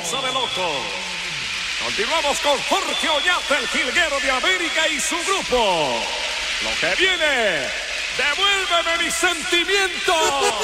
Casa de Loco. Continuamos con Jorge Oñate, el jilguero de América y su grupo. Lo que viene, devuélveme mis sentimientos.